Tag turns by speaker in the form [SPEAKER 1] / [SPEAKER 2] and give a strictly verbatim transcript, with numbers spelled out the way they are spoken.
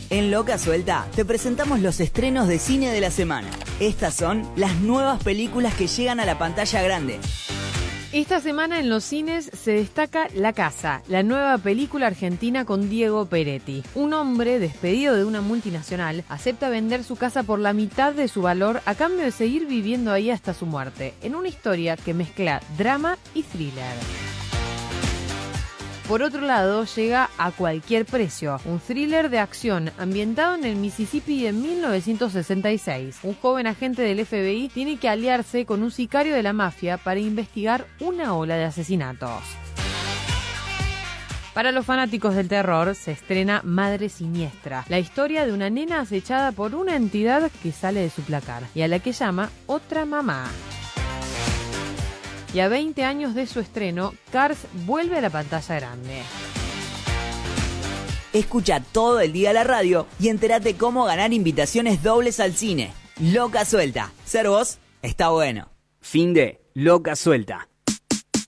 [SPEAKER 1] En Loca Suelta te presentamos los estrenos de cine de la semana. Estas son las nuevas películas que llegan a la pantalla grande.
[SPEAKER 2] Esta semana en los cines se destaca La Casa, la nueva película argentina con Diego Peretti. Un hombre despedido de una multinacional acepta vender su casa por la mitad de su valor a cambio de seguir viviendo ahí hasta su muerte, en una historia que mezcla drama y thriller. Por otro lado, llega A Cualquier Precio, un thriller de acción ambientado en el Mississippi de mil novecientos sesenta y seis. Un joven agente del F B I tiene que aliarse con un sicario de la mafia para investigar una ola de asesinatos. Para los fanáticos del terror, se estrena Madre Siniestra, la historia de una nena acechada por una entidad que sale de su placar y a la que llama Otra Mamá. Y a veinte años de su estreno, Cars vuelve a la pantalla grande.
[SPEAKER 1] Escucha todo el día la radio y entérate cómo ganar invitaciones dobles al cine. Loca Suelta. Ser vos está bueno.
[SPEAKER 3] Fin de Loca Suelta.